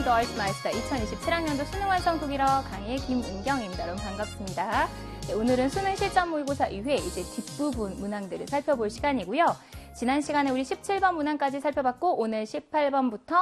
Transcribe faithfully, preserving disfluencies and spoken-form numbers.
컴 더이츠 마이스터 이천이십칠 학년도 수능 완성 독일어 강의 김은경입니다. 여러분 반갑습니다. 네, 오늘은 수능 실전 모의고사 이 회 이제 뒷부분 문항들을 살펴볼 시간이고요. 지난 시간에 우리 십칠 번 문항까지 살펴봤고 오늘 십팔 번부터